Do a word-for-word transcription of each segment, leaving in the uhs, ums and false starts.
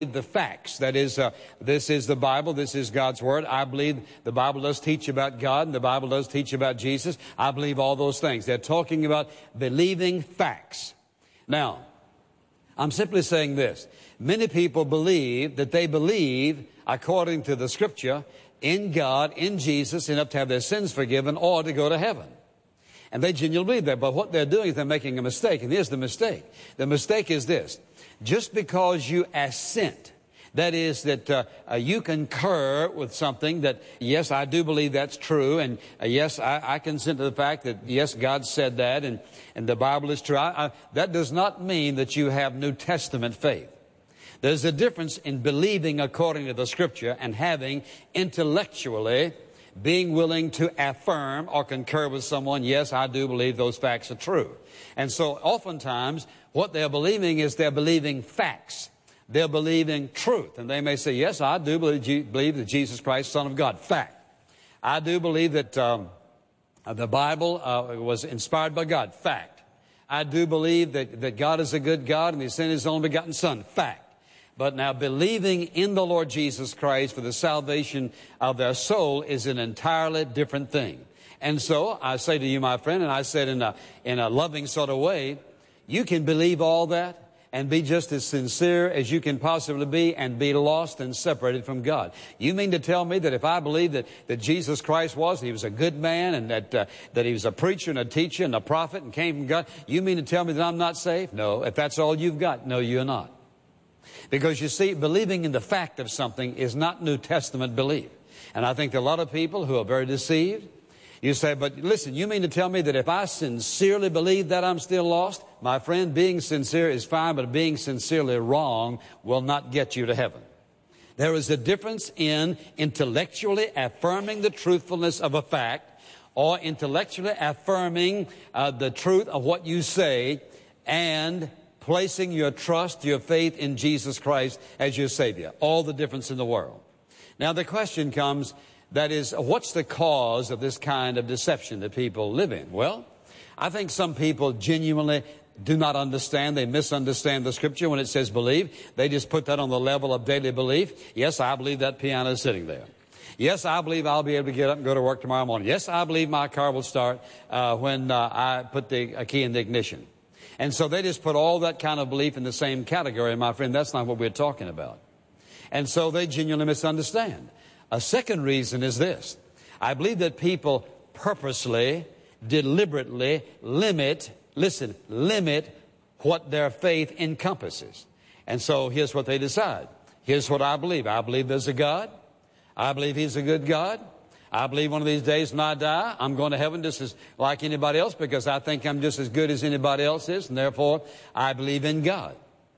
the facts. That is, uh, this is the Bible. This is God's Word. I believe the Bible does teach about God, and the Bible does teach about Jesus. I believe all those things. They're talking about believing facts. Now, I'm simply saying this. Many people believe that they believe, according to the Scripture, in God, in Jesus, enough to have their sins forgiven or to go to heaven. And they genuinely believe that. But what they're doing is they're making a mistake. And here's the mistake. The mistake is this. Just because you assent, that is that uh, uh, you concur with something that, yes, I do believe that's true, and uh, yes, I, I consent to the fact that, yes, God said that, and, and the Bible is true. I, I, that does not mean that you have New Testament faith. There's a difference in believing according to the Scripture and having intellectually being willing to affirm or concur with someone, yes, I do believe those facts are true. And so oftentimes what they're believing is they're believing facts. They're believing truth. And they may say, yes, I do believe, believe that Jesus Christ, Son of God. Fact. I do believe that um, the Bible uh, was inspired by God. Fact. I do believe that, that God is a good God and He sent His only begotten Son. Fact. But now believing in the Lord Jesus Christ for the salvation of their soul is an entirely different thing. And so I say to you, my friend, and I said in a, in a loving sort of way, you can believe all that and be just as sincere as you can possibly be and be lost and separated from God. You mean to tell me that if I believe that, that Jesus Christ was, He was a good man, and that, uh, that He was a preacher and a teacher and a prophet and came from God, you mean to tell me that I'm not saved? No. If that's all you've got, no, you're not. Because you see, believing in the fact of something is not New Testament belief. And I think there are a lot of people who are very deceived. You say, but listen, you mean to tell me that if I sincerely believe that I'm still lost? My friend, being sincere is fine, but being sincerely wrong will not get you to heaven. There is a difference in intellectually affirming the truthfulness of a fact or intellectually affirming uh, the truth of what you say and placing your trust, your faith in Jesus Christ as your Savior. All the difference in the world. Now the question comes, that is, what's the cause of this kind of deception that people live in? Well, I think some people genuinely do not understand. They misunderstand the Scripture when it says believe. They just put that on the level of daily belief. Yes, I believe that piano is sitting there. Yes, I believe I'll be able to get up and go to work tomorrow morning. Yes, I believe my car will start uh, when uh, I put the a key in the ignition. And so they just put all that kind of belief in the same category. And my friend, that's not what we're talking about. And so they genuinely misunderstand. A second reason is this. I believe that people purposely, deliberately limit, listen, limit what their faith encompasses. And so here's what they decide. Here's what I believe. I believe there's a God. I believe He's a good God. I believe one of these days when I die, I'm going to heaven just as like anybody else because I think I'm just as good as anybody else is, and therefore I believe in God.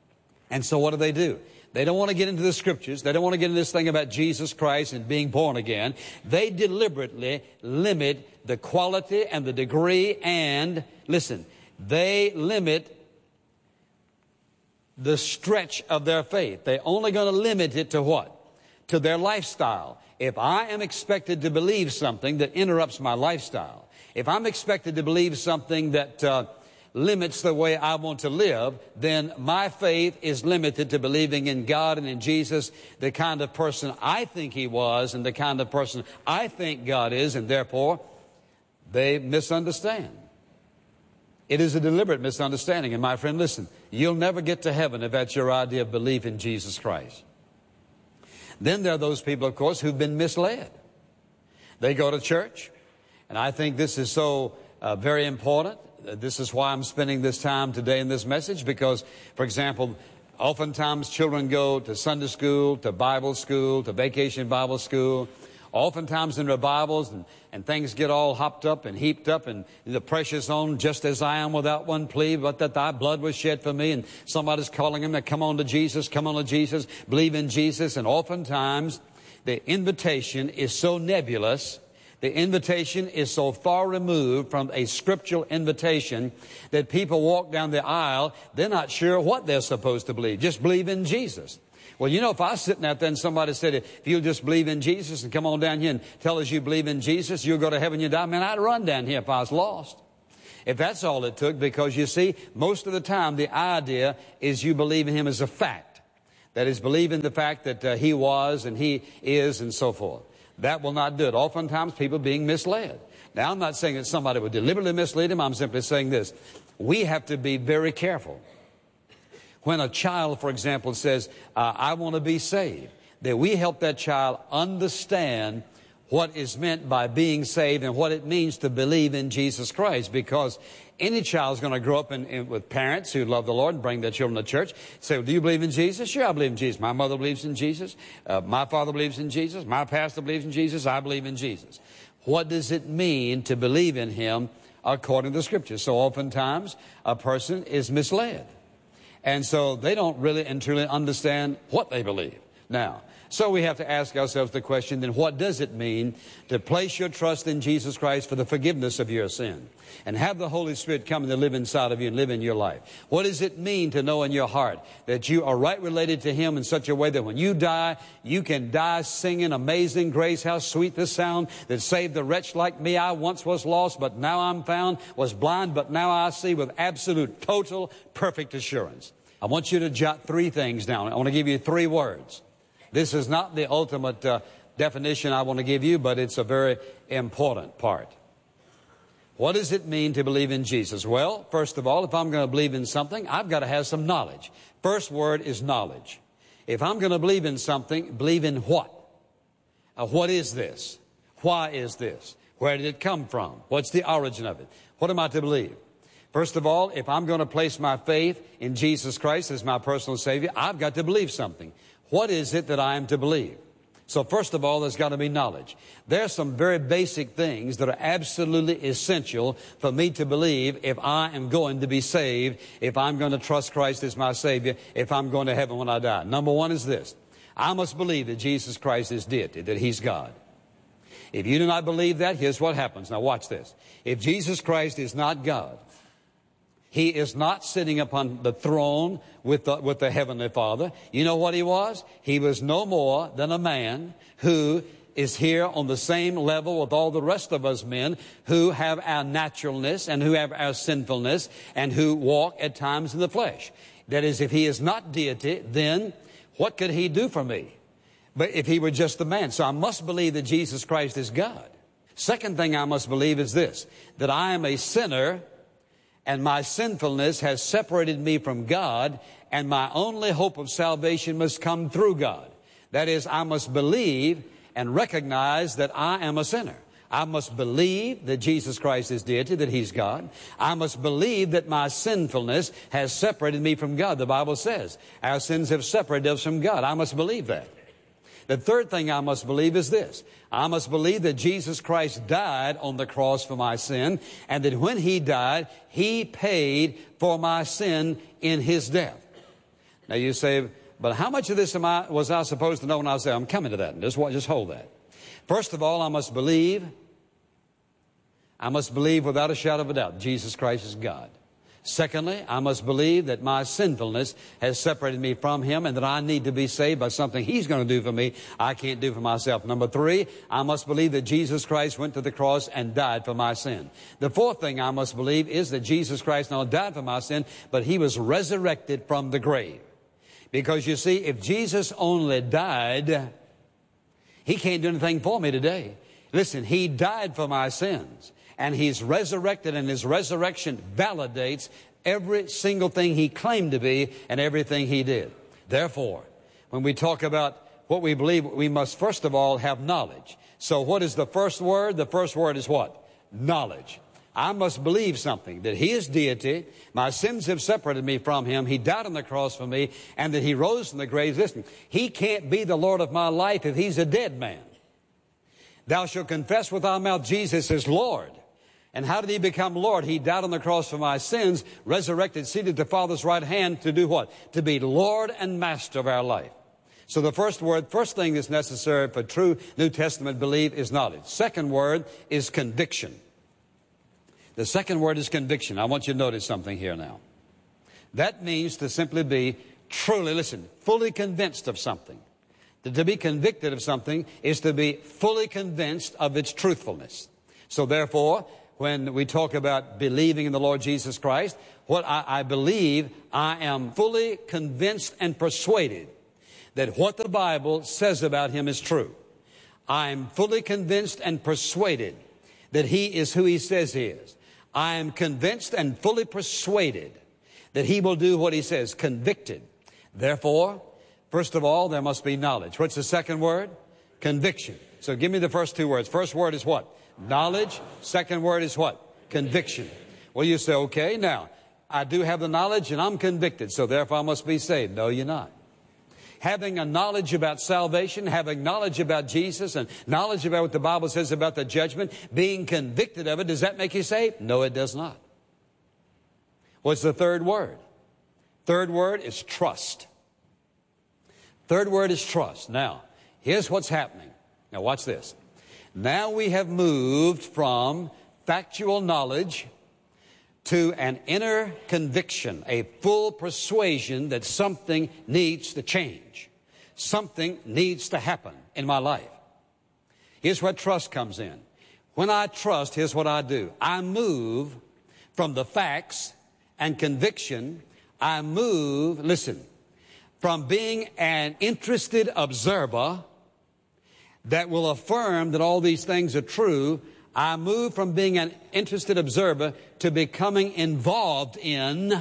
And so what do they do? They don't want to get into the Scriptures. They don't want to get into this thing about Jesus Christ and being born again. They deliberately limit the quality and the degree and, listen, they limit the stretch of their faith. They're only going to limit it to what? To their lifestyle. If I am expected to believe something that interrupts my lifestyle, if I'm expected to believe something that uh, limits the way I want to live, then my faith is limited to believing in God and in Jesus, the kind of person I think He was and the kind of person I think God is, and therefore they misunderstand. It is a deliberate misunderstanding. And my friend, listen, you'll never get to heaven if that's your idea of belief in Jesus Christ. Then there are those people, of course, who've been misled. They go to church, and I think this is so uh, very important. This is why I'm spending this time today in this message, because, for example, oftentimes children go to Sunday school, to Bible school, to vacation Bible school, oftentimes in revivals, and, and things get all hopped up and heaped up, and the precious on, just as I am without one plea, but that thy blood was shed for me, and somebody's calling them to come on to Jesus, come on to Jesus, believe in Jesus, and oftentimes the invitation is so nebulous, the invitation is so far removed from a scriptural invitation that people walk down the aisle, they're not sure what they're supposed to believe. Just believe in Jesus. Well, you know, if I was sitting out there and somebody said, if you'll just believe in Jesus and come on down here and tell us you believe in Jesus, you'll go to heaven, you die, man, I'd run down here if I was lost. If that's all it took, because you see, most of the time the idea is you believe in Him as a fact. That is, believe in the fact that uh, he was and he is and so forth. That will not do it. Oftentimes people are being misled. Now, I'm not saying that somebody would deliberately mislead him. I'm simply saying this. We have to be very careful. When a child, for example, says, uh, I want to be saved, that we help that child understand what is meant by being saved and what it means to believe in Jesus Christ. Because any child is going to grow up in, in, with parents who love the Lord and bring their children to church. Say, well, do you believe in Jesus? Sure, I believe in Jesus. My mother believes in Jesus. Uh, my father believes in Jesus. My pastor believes in Jesus. I believe in Jesus. What does it mean to believe in him according to the Scriptures? So oftentimes a person is misled. And so they don't really and truly understand what they believe. Now, so we have to ask ourselves the question, then what does it mean to place your trust in Jesus Christ for the forgiveness of your sin and have the Holy Spirit come and live inside of you and live in your life? What does it mean to know in your heart that you are right related to him in such a way that when you die, you can die singing Amazing Grace, how sweet the sound that saved a wretch like me. I once was lost, but now I'm found, was blind, but now I see, with absolute, total, perfect assurance. I want you to jot three things down. I want to give you three words. This is not the ultimate uh, definition I want to give you, but it's a very important part. What does it mean to believe in Jesus? Well, first of all, if I'm going to believe in something, I've got to have some knowledge. First word is knowledge. If I'm going to believe in something, believe in what? Uh, what is this? Why is this? Where did it come from? What's the origin of it? What am I to believe? First of all, if I'm going to place my faith in Jesus Christ as my personal Savior, I've got to believe something. What is it that I am to believe? So first of all, there's got to be knowledge. There are some very basic things that are absolutely essential for me to believe if I am going to be saved, if I'm going to trust Christ as my Savior, if I'm going to heaven when I die. Number one is this. I must believe that Jesus Christ is deity, that He's God. If you do not believe that, here's what happens. Now watch this. If Jesus Christ is not God, He is not sitting upon the throne with the, with the Heavenly Father. You know what He was? He was no more than a man who is here on the same level with all the rest of us men who have our naturalness and who have our sinfulness and who walk at times in the flesh. That is, if He is not deity, then what could He do for me? But if He were just a man. So I must believe that Jesus Christ is God. Second thing I must believe is this, that I am a sinner and my sinfulness has separated me from God, and my only hope of salvation must come through God. That is, I must believe and recognize that I am a sinner. I must believe that Jesus Christ is deity, that He's God. I must believe that my sinfulness has separated me from God. The Bible says our sins have separated us from God. I must believe that. The third thing I must believe is this. I must believe that Jesus Christ died on the cross for my sin, and that when He died, He paid for my sin in His death. Now you say, but how much of this am I, was I supposed to know when I was there? I'm coming to that. Just, just hold that. First of all, I must believe, I must believe without a shadow of a doubt, Jesus Christ is God. Secondly, I must believe that my sinfulness has separated me from Him and that I need to be saved by something He's going to do for me I can't do for myself. Number three, I must believe that Jesus Christ went to the cross and died for my sin. The fourth thing I must believe is that Jesus Christ not only died for my sin, but He was resurrected from the grave. Because you see, if Jesus only died, He can't do anything for me today. Listen, He died for my sins. And He's resurrected, and His resurrection validates every single thing He claimed to be and everything He did. Therefore, when we talk about what we believe, we must first of all have knowledge. So what is the first word? The first word is what? Knowledge. I must believe something, that He is deity, my sins have separated me from Him, He died on the cross for me, and that He rose from the grave. Listen, He can't be the Lord of my life if He's a dead man. Thou shalt confess with thy mouth Jesus is Lord. And how did He become Lord? He died on the cross for my sins, resurrected, seated at the Father's right hand to do what? To be Lord and Master of our life. So the first word, first thing that's necessary for true New Testament belief is knowledge. Second word is conviction. The second word is conviction. I want you to notice something here now. That means to simply be truly, listen, fully convinced of something. To be convicted of something is to be fully convinced of its truthfulness. So therefore, when we talk about believing in the Lord Jesus Christ, what I, I believe, I am fully convinced and persuaded that what the Bible says about him is true. I am fully convinced and persuaded that he is who he says he is. I am convinced and fully persuaded that he will do what he says, convicted. Therefore, first of all, there must be knowledge. What's the second word? Conviction. So give me the first two words. First word is what? Knowledge. Second word is what? Conviction. Well, you say, okay, now, I do have the knowledge and I'm convicted, so therefore I must be saved. No, you're not. Having a knowledge about salvation, having knowledge about Jesus, and knowledge about what the Bible says about the judgment, being convicted of it, does that make you saved? No, it does not. What's the third word? Third word is trust. Third word is trust. Now, here's what's happening. Now, watch this. Now we have moved from factual knowledge to an inner conviction, a full persuasion that something needs to change. Something needs to happen in my life. Here's where trust comes in. When I trust, here's what I do. I move from the facts and conviction. I move, listen, from being an interested observer that will affirm that all these things are true. I move from being an interested observer to becoming involved in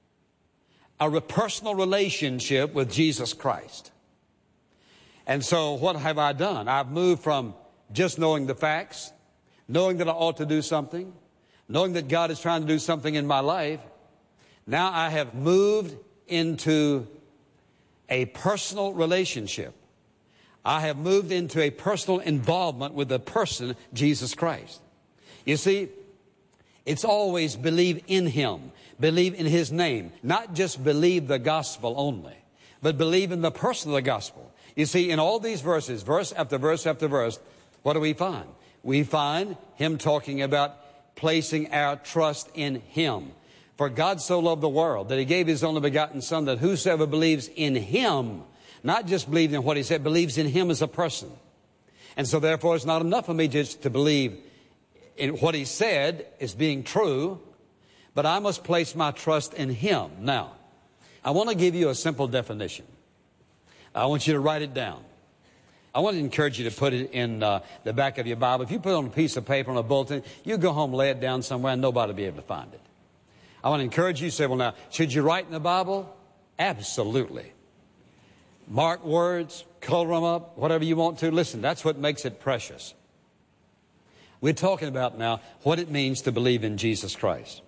a personal relationship with Jesus Christ. And so what have I done? I've moved from just knowing the facts, knowing that I ought to do something, knowing that God is trying to do something in my life. Now I have moved into a personal relationship. I have moved into a personal involvement with the person, Jesus Christ. You see, it's always believe in him, believe in his name, not just believe the gospel only, but believe in the person of the gospel. You see, in all these verses, verse after verse after verse, what do we find? We find him talking about placing our trust in him. For God so loved the world that he gave his only begotten Son, that whosoever believes in him, not just believes in what he said, believes in him as a person. And so therefore it's not enough for me just to believe in what he said as being true, but I must place my trust in him. Now, I want to give you a simple definition. I want you to write it down. I want to encourage you to put it in uh, the back of your Bible. If you put it on a piece of paper on a bulletin, you go home, lay it down somewhere, and nobody will be able to find it. I want to encourage you to say, well, now, should you write in the Bible? Absolutely. Mark words, color them up, whatever you want to. Listen, that's what makes it precious. We're talking about now what it means to believe in Jesus Christ.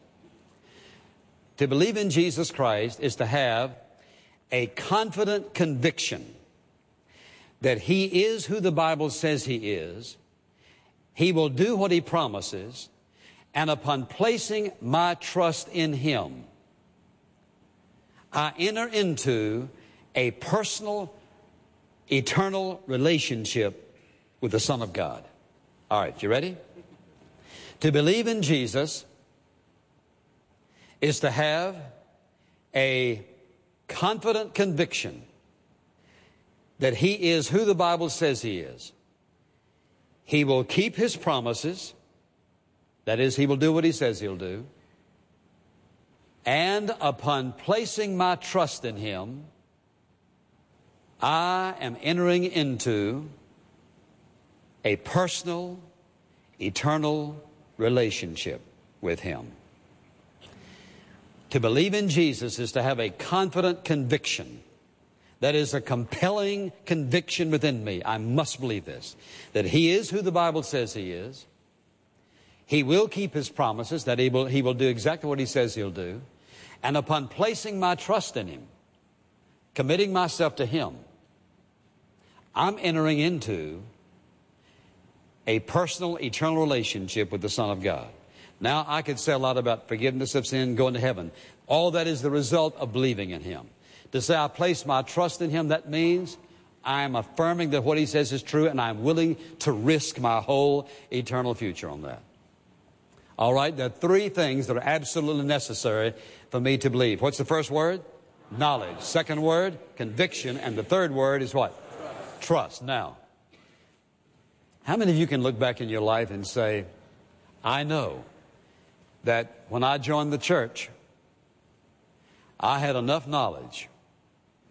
To believe in Jesus Christ is to have a confident conviction that he is who the Bible says he is. He will do what he promises. And upon placing my trust in him, I enter into a personal, eternal relationship with the Son of God. All right, you ready? To believe in Jesus is to have a confident conviction that he is who the Bible says he is. He will keep his promises. That is, he will do what he says he'll do. And upon placing my trust in him, I am entering into a personal, eternal relationship with him. To believe in Jesus is to have a confident conviction. That is a compelling conviction within me. I must believe this. That he is who the Bible says he is. He will keep his promises. That he will, he will do exactly what he says he'll do. And upon placing my trust in him, committing myself to him, I'm entering into a personal, eternal relationship with the Son of God. Now, I could say a lot about forgiveness of sin, going to heaven. All that is the result of believing in him. To say I place my trust in him, that means I am affirming that what he says is true, and I'm willing to risk my whole eternal future on that. All right, there are three things that are absolutely necessary for me to believe. What's the first word? Knowledge. Second word, conviction. And the third word is what? Trust. Trust. Now, how many of you can look back in your life and say, I know that when I joined the church, I had enough knowledge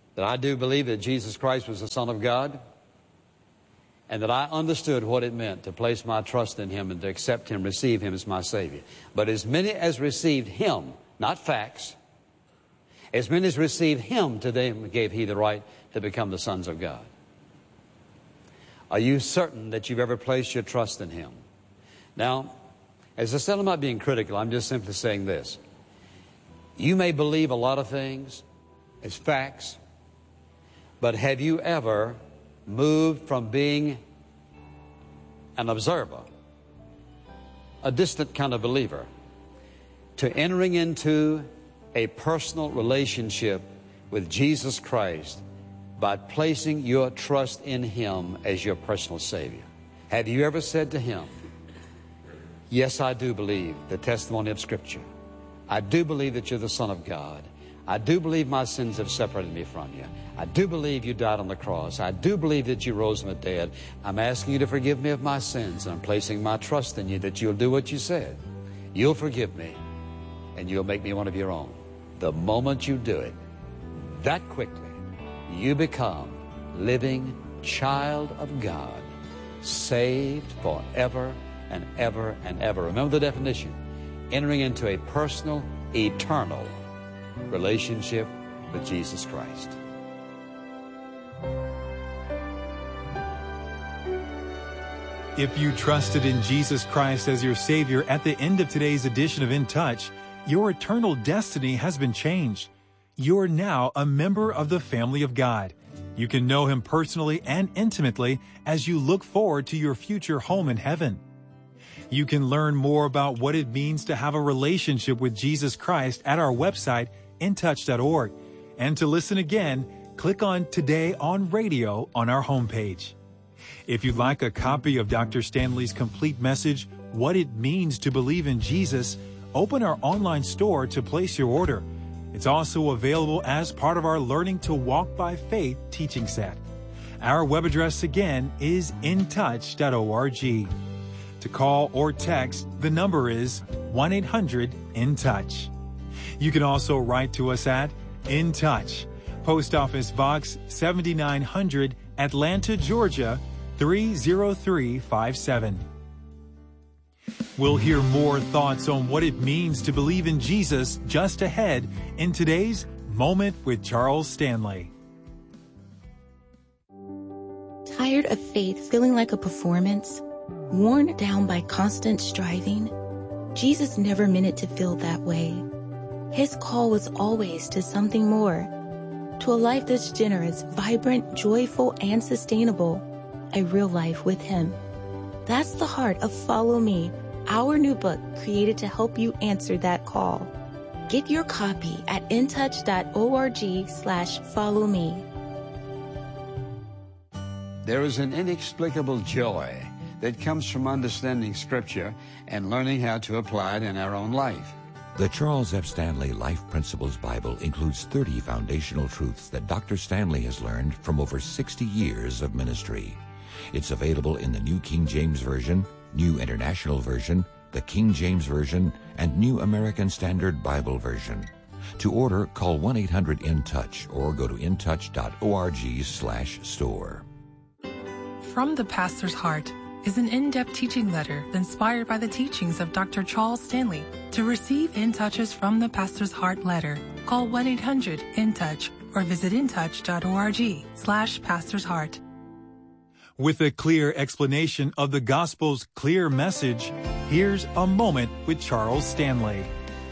that I do believe that Jesus Christ was the Son of God, and that I understood what it meant to place my trust in Him and to accept Him, receive Him as my Savior. But as many as received Him, not facts, as many as received Him, to them gave He the right to become the sons of God. Are you certain that you've ever placed your trust in Him? Now, as I said, I'm not being critical. I'm just simply saying this. You may believe a lot of things as facts, but have you ever moved from being an observer, a distant kind of believer, to entering into a personal relationship with Jesus Christ by placing your trust in Him as your personal Savior? Have you ever said to Him, yes, I do believe the testimony of Scripture. I do believe that you're the Son of God. I do believe my sins have separated me from you. I do believe you died on the cross. I do believe that you rose from the dead. I'm asking you to forgive me of my sins, and I'm placing my trust in you that you'll do what you said. You'll forgive me, and you'll make me one of your own. The moment you do it, that quickly, you become living child of God, saved forever and ever and ever. Remember the definition. Entering into a personal, eternal relationship with Jesus Christ. If you trusted in Jesus Christ as your Savior at the end of today's edition of In Touch, your eternal destiny has been changed. You're now a member of the family of God. You can know Him personally and intimately as you look forward to your future home in heaven. You can learn more about what it means to have a relationship with Jesus Christ at our website, in touch dot org. And to listen again, click on Today on Radio on our homepage. If you'd like a copy of Doctor Stanley's complete message, What It Means to Believe in Jesus, open our online store to place your order. It's also available as part of our Learning to Walk by Faith teaching set. Our web address again is in touch dot org. To call or text, the number is one eight hundred in touch. You can also write to us at In Touch, Post Office Box seventy-nine hundred, Atlanta, Georgia, three zero three five seven. We'll hear more thoughts on what it means to believe in Jesus just ahead in today's Moment with Charles Stanley. Tired of faith feeling like a performance? Worn down by constant striving? Jesus never meant it to feel that way. His call was always to something more, to a life that's generous, vibrant, joyful, and sustainable, a real life with Him. That's the heart of Follow Me, our new book created to help you answer that call. Get your copy at in touch dot org slash follow me. There is an inexplicable joy that comes from understanding Scripture and learning how to apply it in our own life. The Charles F. Stanley Life Principles Bible includes thirty foundational truths that Doctor Stanley has learned from over sixty years of ministry. It's available in the New King James Version, New International Version, the King James Version, and New American Standard Bible Version. To order, call one eight hundred in touch or go to in touch dot org slash store. From the Pastor's Heart is an in-depth teaching letter inspired by the teachings of Doctor Charles Stanley. To receive In Touches from the Pastor's Heart letter, call one eight hundred in touch or visit in touch dot org slash Pastor's Heart. With a clear explanation of the gospel's clear message, here's A Moment with Charles Stanley.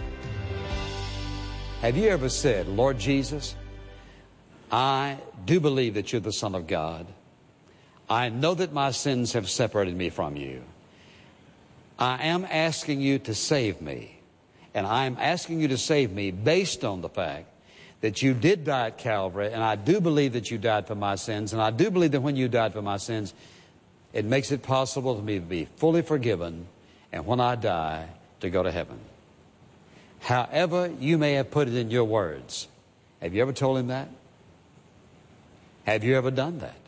Have you ever said, Lord Jesus, I do believe that you're the Son of God. I know that my sins have separated me from you. I am asking you to save me. And I am asking you to save me based on the fact that you did die at Calvary, and I do believe that you died for my sins, and I do believe that when you died for my sins, it makes it possible for me to be fully forgiven, and when I die, to go to heaven. However you may have put it in your words, have you ever told Him that? Have you ever done that?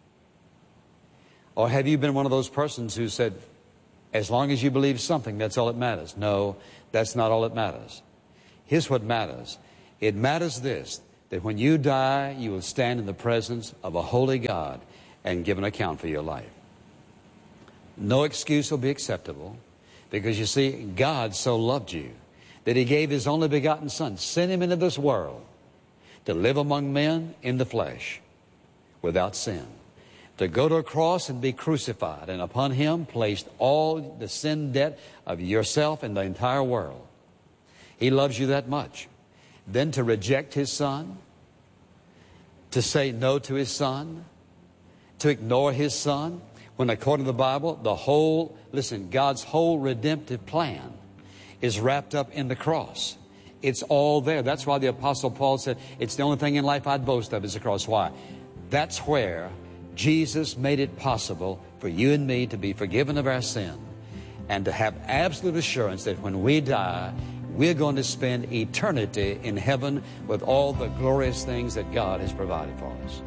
Or have you been one of those persons who said, as long as you believe something, that's all that matters? No, that's not all that matters. Here's what matters. It matters this, that when you die, you will stand in the presence of a holy God and give an account for your life. No excuse will be acceptable, because you see, God so loved you that He gave His only begotten Son, sent Him into this world to live among men in the flesh without sin, to go to a cross and be crucified, and upon Him placed all the sin debt of yourself and the entire world. He loves you that much. Then to reject His Son, to say no to His Son, to ignore His Son, when according to the Bible, the whole, listen, God's whole redemptive plan is wrapped up in the cross. It's all there. That's why the Apostle Paul said, it's the only thing in life I'd boast of is the cross. Why? That's where Jesus made it possible for you and me to be forgiven of our sin and to have absolute assurance that when we die, we're going to spend eternity in heaven with all the glorious things that God has provided for us.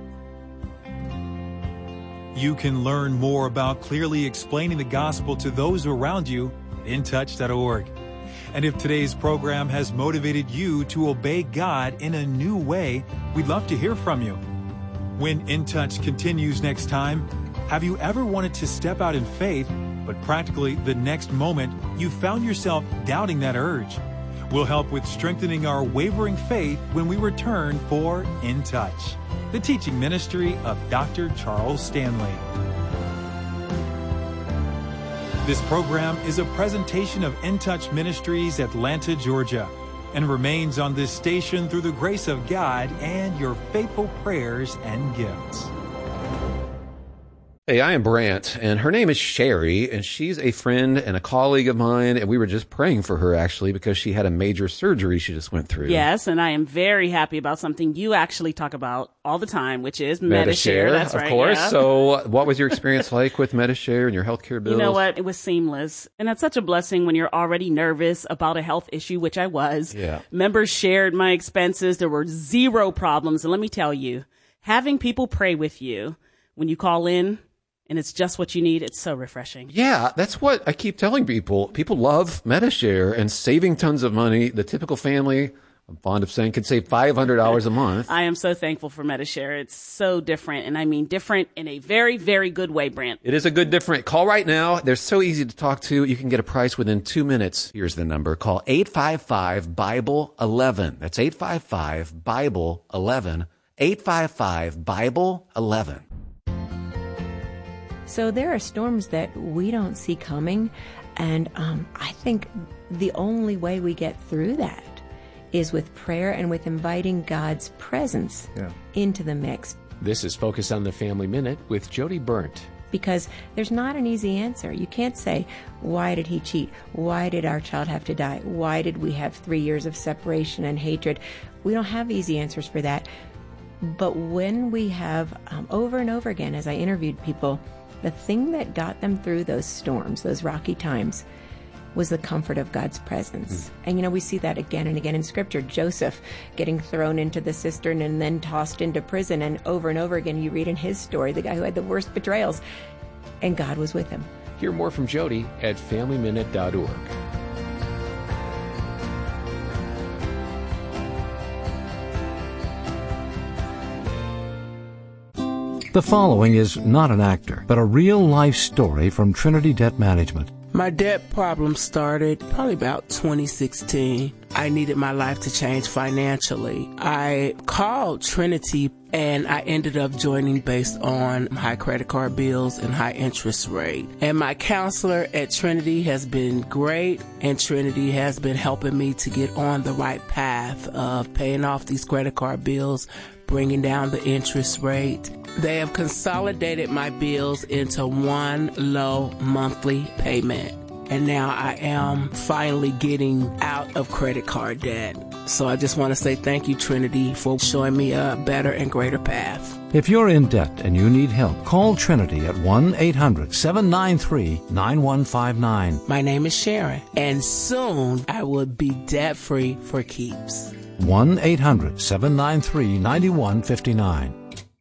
You can learn more about clearly explaining the gospel to those around you at in touch dot org. And if today's program has motivated you to obey God in a new way, we'd love to hear from you. When In Touch continues next time, have you ever wanted to step out in faith, but practically the next moment you found yourself doubting that urge? We'll help with strengthening our wavering faith when we return for In Touch, the teaching ministry of Doctor Charles Stanley. This program is a presentation of In Touch Ministries, Atlanta, Georgia, and remains on this station through the grace of God and your faithful prayers and gifts. Hey, I am Brant, and her name is Sherry, and she's a friend and a colleague of mine, and we were just praying for her, actually, because she had a major surgery she just went through. Yes, and I am very happy about something you actually talk about all the time, which is Medi-Share. Medi-Share, That's of right, course. yeah. So what was your experience like with Medi-Share and your healthcare bills? You know what? It was seamless. And that's such a blessing when you're already nervous about a health issue, which I was. Yeah. Members shared my expenses. There were zero problems. And let me tell you, having people pray with you when you call in, and it's just what you need, it's so refreshing. Yeah, that's what I keep telling people. People love Medi-Share and saving tons of money. The typical family, I'm fond of saying, can save five hundred dollars a month. I am so thankful for Medi-Share. It's so different, and I mean different in a very, very good way, Brant. It is a good different. Call right now. They're so easy to talk to. You can get a price within two minutes. Here's the number. Call eight five five, Bible eleven. That's eight five five, Bible eleven. eight five five, Bible eleven. So there are storms that we don't see coming, and um, I think the only way we get through that is with prayer and with inviting God's presence yeah. into the mix. This is Focus on the Family Minute with Jody Burnt. Because there's not an easy answer. You can't say, why did he cheat? Why did our child have to die? Why did we have three years of separation and hatred? We don't have easy answers for that. But when we have, um, over and over again, as I interviewed people, the thing that got them through those storms, those rocky times, was the comfort of God's presence. Mm. And, you know, we see that again and again in Scripture. Joseph getting thrown into the cistern and then tossed into prison. And over and over again, you read in his story, the guy who had the worst betrayals. And God was with him. Hear more from Jody at family minute dot org. The following is not an actor, but a real-life story from Trinity Debt Management. My debt problem started probably about twenty sixteen. I needed my life to change financially. I called Trinity and I ended up joining based on high credit card bills and high interest rate. And my counselor at Trinity has been great, and Trinity has been helping me to get on the right path of paying off these credit card bills, bringing down the interest rate. They have consolidated my bills into one low monthly payment. And now I am finally getting out of credit card debt. So I just want to say thank you, Trinity, for showing me a better and greater path. If you're in debt and you need help, call Trinity at one eight hundred, seven nine three, nine one five nine. My name is Sharon, and soon I will be debt-free for keeps. one eight hundred, seven nine three, nine one five nine.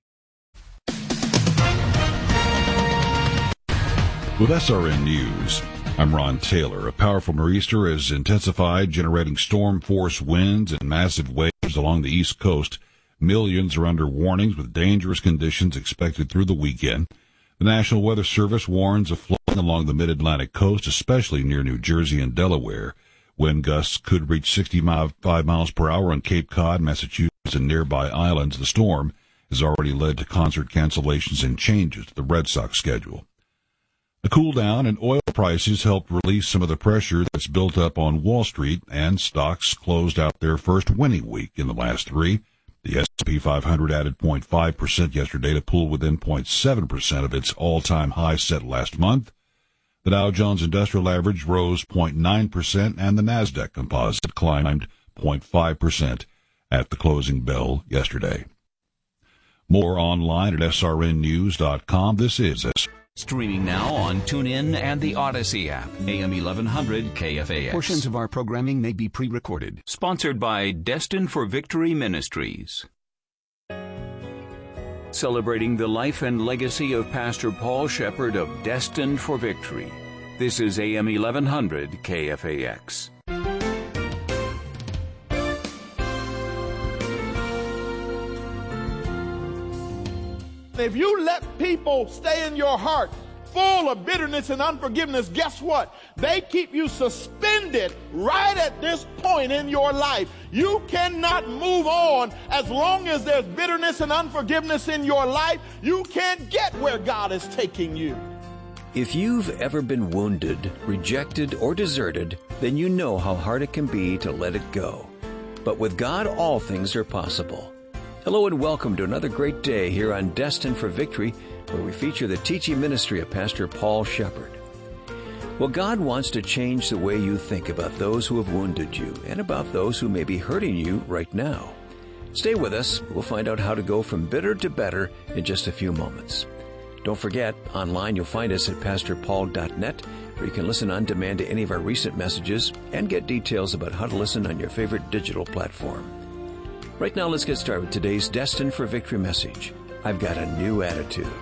With S R N News, I'm Ron Taylor. A powerful nor'easter has intensified, generating storm-force winds and massive waves temperatures along the East Coast. Millions are under warnings with dangerous conditions expected through the weekend. The National Weather Service warns of flooding along the mid-Atlantic coast, especially near New Jersey and Delaware. Wind gusts could reach sixty-five miles per hour on Cape Cod, Massachusetts, and nearby islands. The storm has already led to concert cancellations and changes to the Red Sox schedule. A cool down in oil prices helped release some of the pressure that's built up on Wall Street, and stocks closed out their first winning week in the last three. The S and P five hundred added zero point five percent yesterday to pull within zero point seven percent of its all-time high set last month. The Dow Jones Industrial Average rose zero point nine percent, and the Nasdaq Composite climbed zero point five percent at the closing bell yesterday. More online at S R N news dot com. This is S. Streaming now on TuneIn and the Odyssey app. A M eleven hundred K F A X. Portions of our programming may be pre-recorded. Sponsored by Destined for Victory Ministries. Celebrating the life and legacy of Pastor Paul Shepherd of Destined for Victory. This is A M eleven hundred K F A X. If you let people stay in your heart full of bitterness and unforgiveness, guess what? They keep you suspended right at this point in your life. You cannot move on as long as there's bitterness and unforgiveness in your life. You can't get where God is taking you. If you've ever been wounded, rejected, or deserted, then you know how hard it can be to let it go. But with God, all things are possible. Hello and welcome to another great day here on Destined for Victory, where we feature the teaching ministry of Pastor Paul Shepherd. Well, God wants to change the way you think about those who have wounded you and about those who may be hurting you right now. Stay with us. We'll find out how to go from bitter to better in just a few moments. Don't forget, online you'll find us at pastor paul dot net, where you can listen on demand to any of our recent messages and get details about how to listen on your favorite digital platform. Right now, let's get started with today's Destined for Victory message. I've got a new attitude.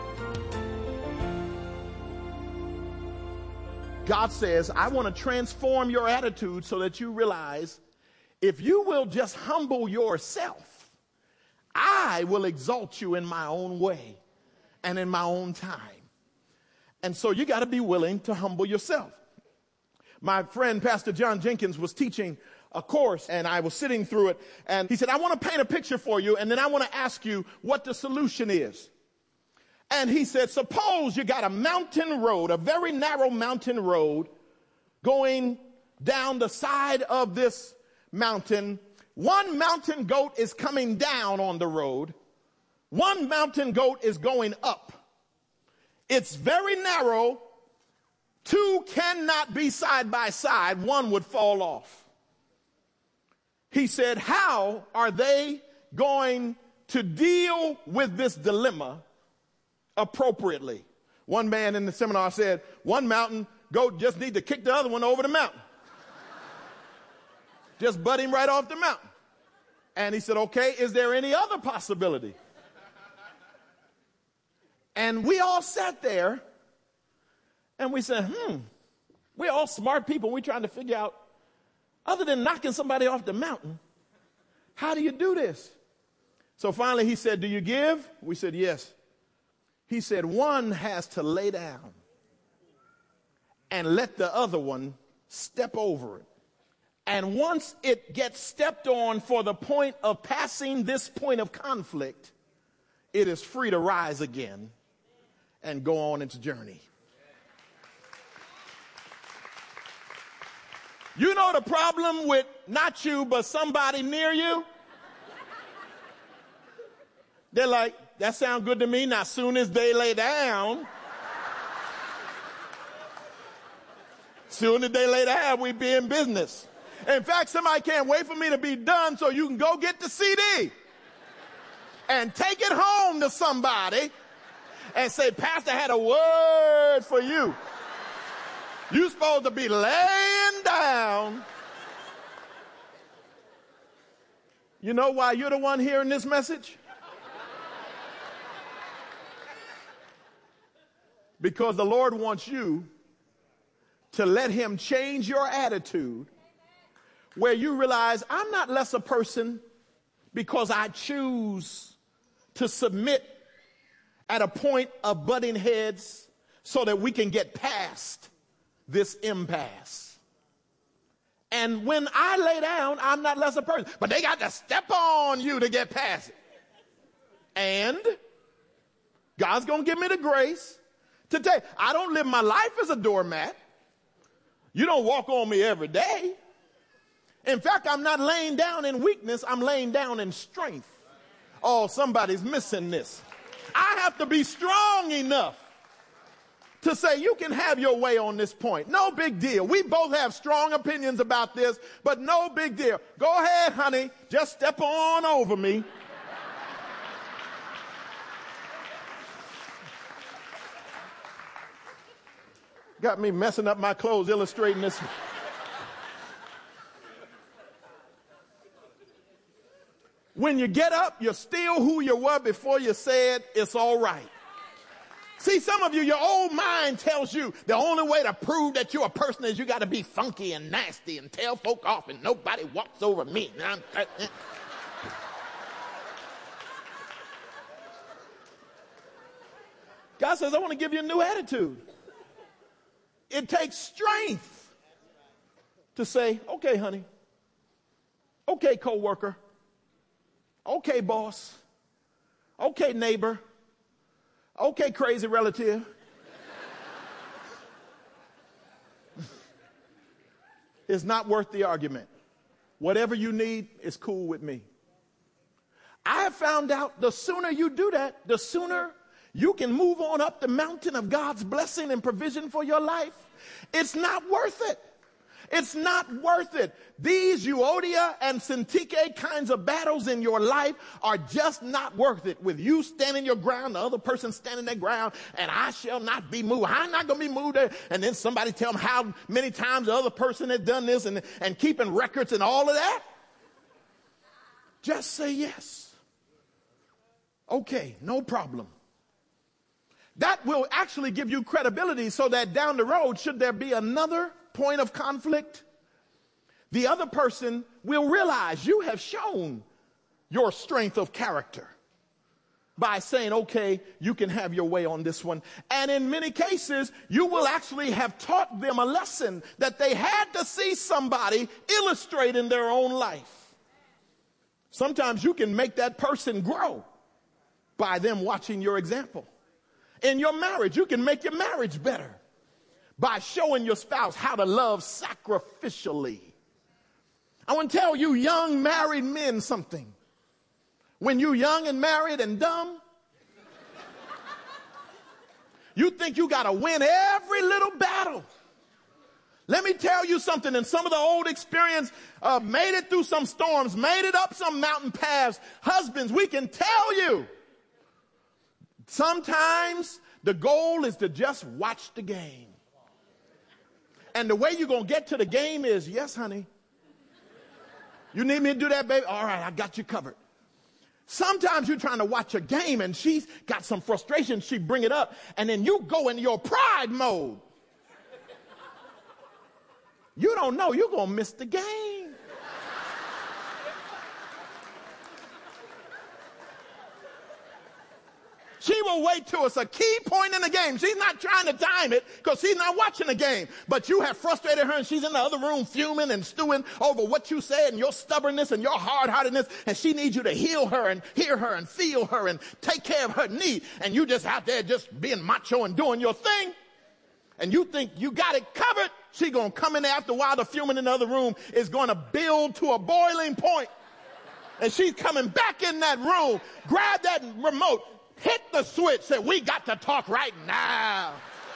God says, I want to transform your attitude so that you realize if you will just humble yourself, I will exalt you in my own way and in my own time. And so you got to be willing to humble yourself. My friend, Pastor John Jenkins, was teaching a course, and I was sitting through it, and he said, I want to paint a picture for you, and then I want to ask you what the solution is. And he said, suppose you got a mountain road, a very narrow mountain road, going down the side of this mountain. One mountain goat is coming down on the road. One mountain goat is going up. It's very narrow. Two cannot be side by side. One would fall off. He said, how are they going to deal with this dilemma appropriately? One man in the seminar said, one mountain goat just need to kick the other one over the mountain. Just butt him right off the mountain. And he said, okay, is there any other possibility? And we all sat there and we said, hmm, we're all smart people. We're trying to figure out, other than knocking somebody off the mountain, how do you do this? So finally he said, do you give? We said, yes. He said, one has to lay down and let the other one step over it. And once it gets stepped on for the point of passing this point of conflict, it is free to rise again and go on its journey. You know the problem with not you, but somebody near you? They're like, that sounds good to me. Now, as soon as they lay down, soon as they lay down, we be in business. In fact, somebody can't wait for me to be done so you can go get the C D and take it home to somebody and say, Pastor had a word for you. You're supposed to be laying down. You know why you're the one hearing this message? Because the Lord wants you to let him change your attitude where you realize I'm not less a person because I choose to submit at a point of butting heads so that we can get past this impasse. And when I lay down, I'm not less a person, but they got to step on you to get past it. And God's going to give me the grace to take. I don't live my life as a doormat. You don't walk on me every day. In fact, I'm not laying down in weakness. I'm laying down in strength. Oh, somebody's missing this. I have to be strong enough to say you can have your way on this point. No big deal. We both have strong opinions about this, but no big deal. Go ahead, honey. Just step on over me. Got me messing up my clothes illustrating this. When you get up, you're still who you were before you said it's all right. See, some of you, your old mind tells you the only way to prove that you're a person is you got to be funky and nasty and tell folk off and nobody walks over me. God says, I want to give you a new attitude. It takes strength to say, okay, honey. Okay, coworker. Okay, boss. Okay, neighbor. Okay, crazy relative. It's not worth the argument. Whatever you need is cool with me. I have found out the sooner you do that, the sooner you can move on up the mountain of God's blessing and provision for your life. It's not worth it. It's not worth it. These Euodia and Syntyche kinds of battles in your life are just not worth it. With you standing your ground, the other person standing their ground, and I shall not be moved. I'm not going to be moved. And then somebody tell them how many times the other person has done this and, and keeping records and all of that. Just say yes. Okay, no problem. That will actually give you credibility so that down the road, should there be another point of conflict, the other person will realize you have shown your strength of character by saying, okay, you can have your way on this one. And in many cases, you will actually have taught them a lesson that they had to see somebody illustrate in their own life. Sometimes you can make that person grow by them watching your example. In your marriage, you can make your marriage better by showing your spouse how to love sacrificially. I want to tell you young married men something. When you're young and married and dumb, you think you got to win every little battle. Let me tell you something. And some of the old experience uh, made it through some storms, made it up some mountain paths. Husbands, we can tell you, sometimes the goal is to just watch the game. And the way you're going to get to the game is, yes, honey. You need me to do that, baby? All right, I got you covered. Sometimes you're trying to watch a game and she's got some frustration. She bring it up and then you go in your pride mode. You don't know you're going to miss the game. She will wait till it's a key point in the game. She's not trying to time it because she's not watching the game. But you have frustrated her and she's in the other room fuming and stewing over what you said and your stubbornness and your hard-heartedness. And she needs you to heal her and hear her and feel her and take care of her need. And you just out there just being macho and doing your thing. And you think you got it covered. She's going to come in there after a while. The fuming in the other room is going to build to a boiling point. And she's coming back in that room. Grab that remote. Hit the switch, say, we got to talk right now.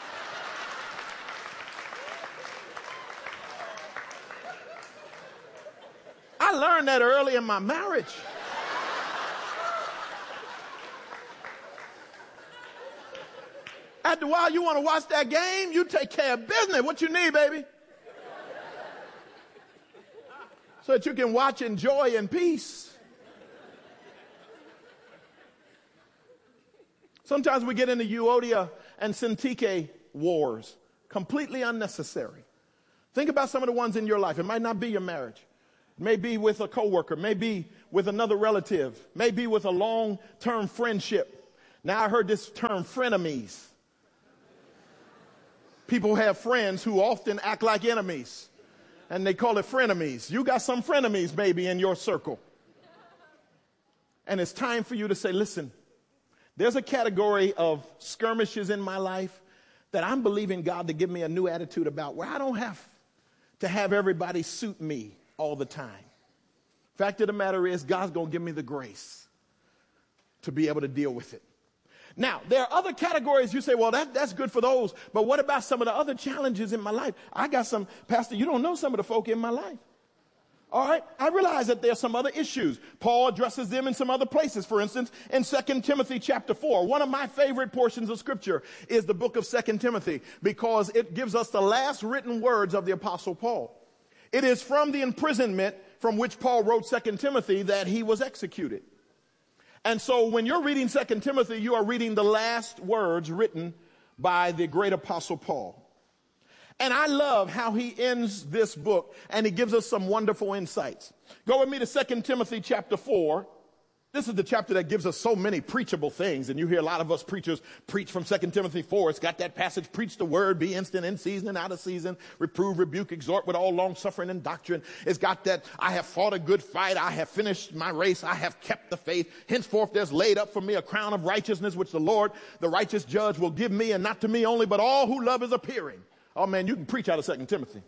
I learned that early in my marriage. After a while, you want to watch that game, you take care of business. What you need, baby? So that you can watch in joy and peace. Sometimes we get into Euodia and Syntyche wars, completely unnecessary. Think about some of the ones in your life. It might not be your marriage. It may be with a coworker, it may be with another relative, maybe with a long-term friendship. Now I heard this term frenemies. People have friends who often act like enemies, and they call it frenemies. You got some frenemies maybe in your circle. And it's time for you to say, listen, there's a category of skirmishes in my life that I'm believing God to give me a new attitude about, where I don't have to have everybody suit me all the time. Fact of the matter is, God's going to give me the grace to be able to deal with it. Now, there are other categories you say, well, that, that's good for those, but what about some of the other challenges in my life? I got some, Pastor, you don't know some of the folk in my life. All right, I realize that there are some other issues. Paul addresses them in some other places. For instance, in Second Timothy chapter four, one of my favorite portions of scripture is the book of Second Timothy, because it gives us the last written words of the apostle Paul. It is from the imprisonment from which Paul wrote Second Timothy that he was executed. And so when you're reading Second Timothy, you are reading the last words written by the great apostle Paul. And I love how he ends this book, and he gives us some wonderful insights. Go with me to Second Timothy chapter four. This is the chapter that gives us so many preachable things. And you hear a lot of us preachers preach from Second Timothy four. It's got that passage, preach the word, be instant in season and out of season, reprove, rebuke, exhort with all long suffering and doctrine. It's got that, I have fought a good fight. I have finished my race. I have kept the faith. Henceforth there's laid up for me a crown of righteousness, which the Lord, the righteous judge, will give me, and not to me only, but all who love is appearing. Oh man, you can preach out of Second Timothy.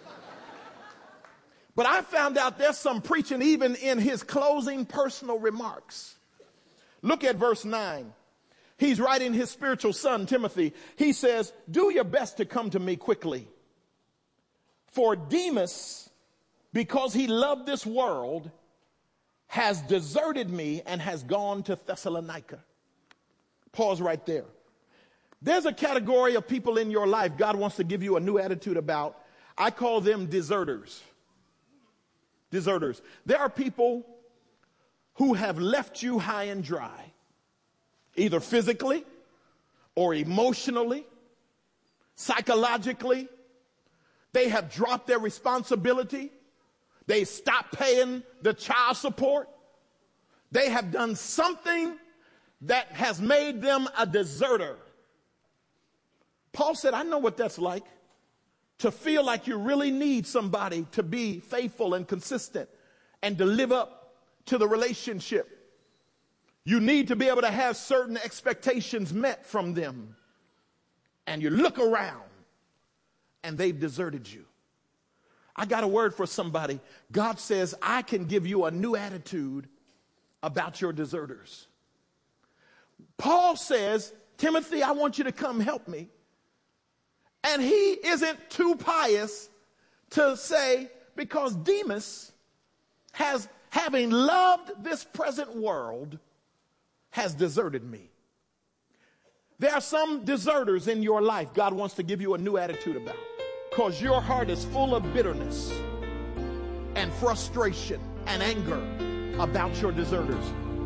But I found out there's some preaching even in his closing personal remarks. Look at verse nine. He's writing his spiritual son, Timothy. He says, do your best to come to me quickly. For Demas, because he loved this world, has deserted me and has gone to Thessalonica. Pause right there. There's a category of people in your life God wants to give you a new attitude about. I call them deserters. Deserters. There are people who have left you high and dry, either physically or emotionally, psychologically. They have dropped their responsibility. They stopped paying the child support. They have done something that has made them a deserter. Paul said, I know what that's like, to feel like you really need somebody to be faithful and consistent and to live up to the relationship. You need to be able to have certain expectations met from them. And you look around and they've deserted you. I got a word for somebody. God says, I can give you a new attitude about your deserters. Paul says, Timothy, I want you to come help me. And he isn't too pious to say, because Demas has, having loved this present world, has deserted me. There are some deserters in your life God wants to give you a new attitude about, because your heart is full of bitterness and frustration and anger about your deserters.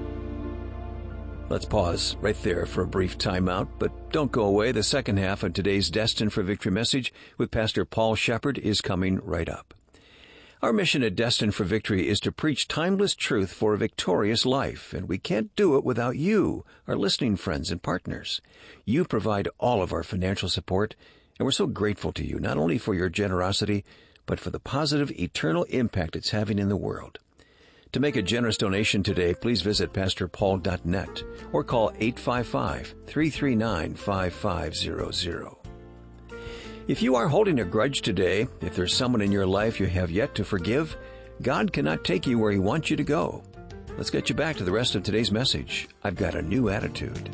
Let's pause right there for a brief timeout, but don't go away. The second half of today's Destined for Victory message with Pastor Paul Shepherd is coming right up. Our mission at Destined for Victory is to preach timeless truth for a victorious life, and we can't do it without you, our listening friends and partners. You provide all of our financial support, and we're so grateful to you, not only for your generosity, but for the positive, eternal impact it's having in the world. To make a generous donation today, please visit pastor paul dot net or call eight five five, three three nine, five five zero zero. If you are holding a grudge today, if there's someone in your life you have yet to forgive, God cannot take you where He wants you to go. Let's get you back to the rest of today's message. I've got a new attitude.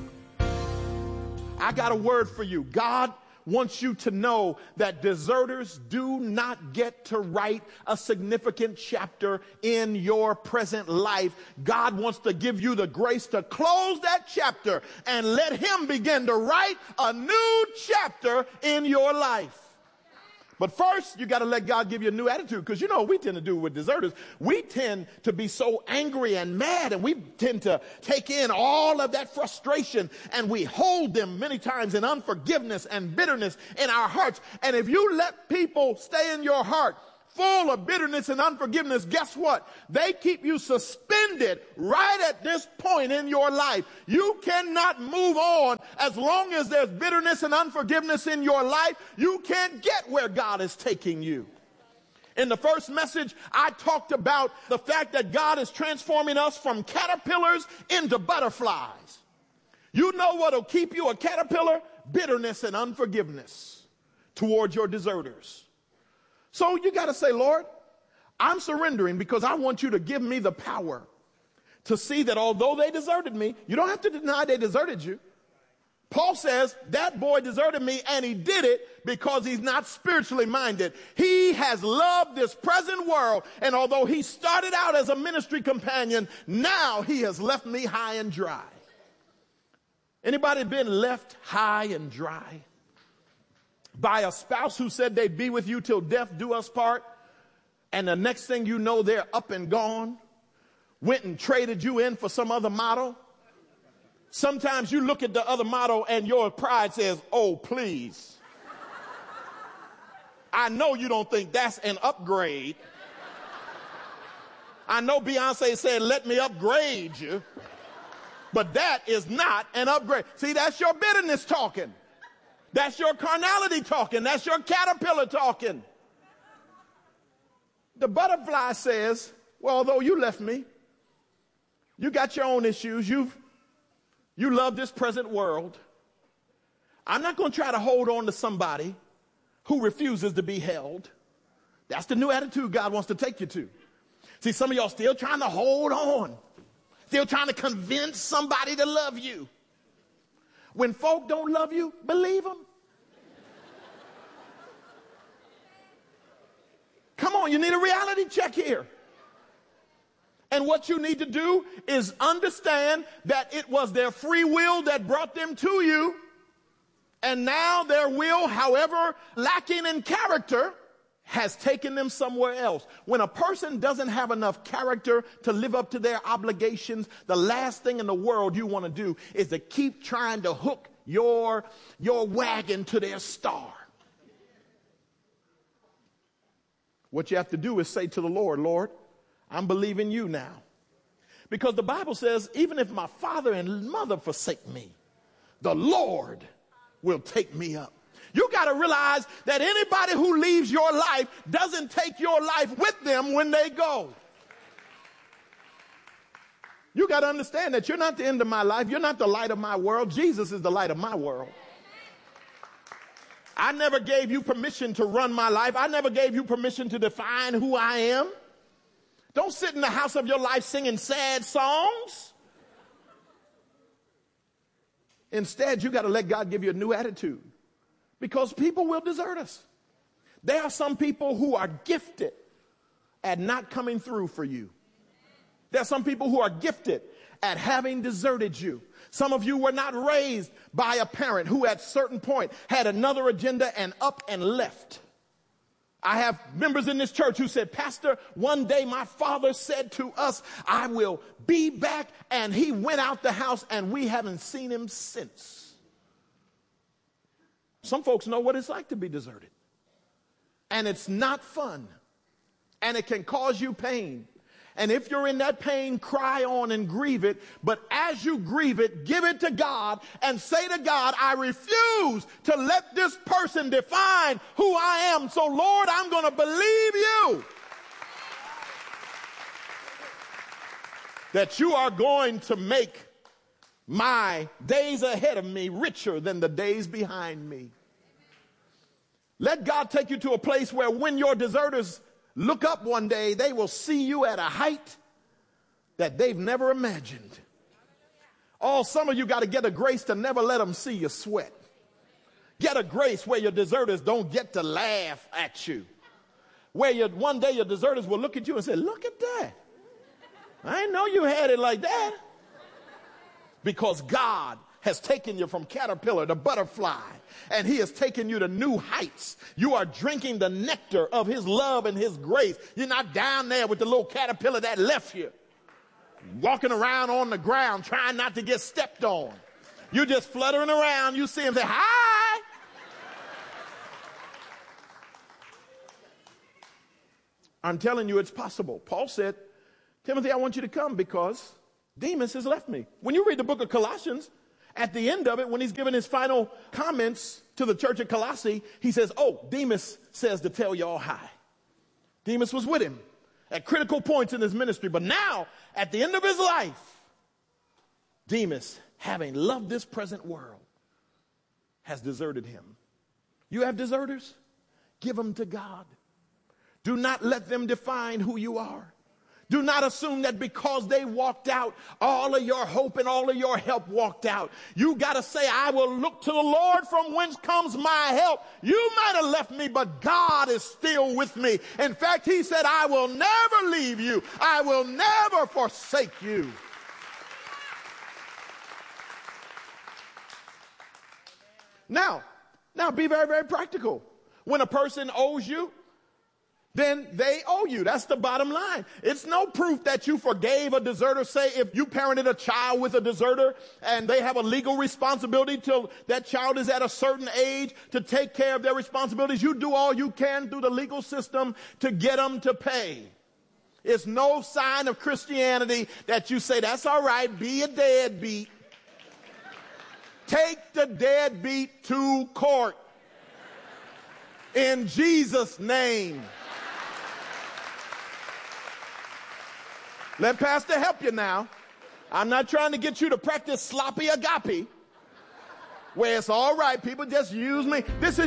I got a word for you. God wants you to know that deserters do not get to write a significant chapter in your present life. God wants to give you the grace to close that chapter and let Him begin to write a new chapter in your life. But first, you got to let God give you a new attitude, because you know what we tend to do with deserters. We tend to be so angry and mad, and we tend to take in all of that frustration, and we hold them many times in unforgiveness and bitterness in our hearts. And if you let people stay in your heart full of bitterness and unforgiveness, guess what? They keep you suspended right at this point in your life. You cannot move on as long as there's bitterness and unforgiveness in your life. You can't get where God is taking you. In the first message, I talked about the fact that God is transforming us from caterpillars into butterflies. You know what will keep you a caterpillar? Bitterness and unforgiveness towards your deserters. So you got to say, Lord, I'm surrendering because I want you to give me the power to see that although they deserted me, you don't have to deny they deserted you. Paul says that boy deserted me and he did it because he's not spiritually minded. He has loved this present world, and although he started out as a ministry companion, now he has left me high and dry. Anybody been left high and dry by a spouse who said they'd be with you till death do us part, and the next thing you know they're up and gone, went and traded you in for some other model? Sometimes you look at the other model and your pride says, oh, please. I know you don't think that's an upgrade. I know Beyonce said, let me upgrade you. But that is not an upgrade. See, that's your bitterness talking. That's your carnality talking. That's your caterpillar talking. The butterfly says, well, although you left me, you got your own issues. You've You love this present world. I'm not going to try to hold on to somebody who refuses to be held. That's the new attitude God wants to take you to. See, some of y'all still trying to hold on. Still trying to convince somebody to love you. When folk don't love you, believe them. Come on, you need a reality check here. And what you need to do is understand that it was their free will that brought them to you. And now their will, however lacking in character, has taken them somewhere else. When a person doesn't have enough character to live up to their obligations, the last thing in the world you want to do is to keep trying to hook your, your wagon to their star. What you have to do is say to the Lord, Lord, I'm believing you now. Because the Bible says, even if my father and mother forsake me, the Lord will take me up. You got to realize that anybody who leaves your life doesn't take your life with them when they go. You got to understand that you're not the end of my life. You're not the light of my world. Jesus is the light of my world. I never gave you permission to run my life. I never gave you permission to define who I am. Don't sit in the house of your life singing sad songs. Instead, you got to let God give you a new attitude, because people will desert us. There are some people who are gifted at not coming through for you. There are some people who are gifted at having deserted you. Some of you were not raised by a parent who at a certain point had another agenda and up and left. I have members in this church who said, Pastor, one day my father said to us, I will be back, and he went out the house and we haven't seen him since. Some folks know what it's like to be deserted. And it's not fun. And it can cause you pain. And if you're in that pain, cry on and grieve it. But as you grieve it, give it to God and say to God, I refuse to let this person define who I am. So, Lord, I'm going to believe you that you are going to make my days ahead of me richer than the days behind me. Let God take you to a place where when your deserters look up one day, they will see you at a height that they've never imagined. Oh, some of you got to get a grace to never let them see you sweat. Get a grace where your deserters don't get to laugh at you. Where you, one day your deserters will look at you and say, look at that. I didn't know you had it like that. Because God has taken you from caterpillar to butterfly, and he has taken you to new heights. You are drinking the nectar of his love and his grace. You're not down there with the little caterpillar that left you, walking around on the ground trying not to get stepped on. You're just fluttering around. You see him say, hi. I'm telling you it's possible. Paul said, Timothy, I want you to come because Demas has left me. When you read the book of Colossians, at the end of it, when he's giving his final comments to the church at Colossae, he says, oh, Demas says to tell y'all hi. Demas was with him at critical points in his ministry. But now, at the end of his life, Demas, having loved this present world, has deserted him. You have deserters? Give them to God. Do not let them define who you are. Do not assume that because they walked out, all of your hope and all of your help walked out. You got to say, I will look to the Lord from whence comes my help. You might have left me, but God is still with me. In fact, he said, I will never leave you. I will never forsake you. Now, now be very, very practical. When a person owes you, then they owe you. That's the bottom line. It's no proof that you forgave a deserter. Say if you parented a child with a deserter and they have a legal responsibility till that child is at a certain age to take care of their responsibilities, you do all you can through the legal system to get them to pay. It's no sign of Christianity that you say, that's all right, be a deadbeat. Take the deadbeat to court. In Jesus' name. Let Pastor help you now. I'm not trying to get you to practice sloppy agape, where it's all right, people just use me. This is